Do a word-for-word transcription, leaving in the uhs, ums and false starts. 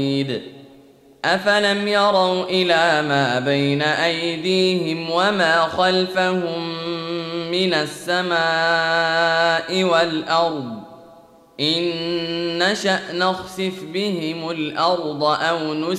أفلم يروا إلى ما بين أيديهم وما خلفهم من السماء والأرض إن نشأ نخسف بهم الأرض أو نسكن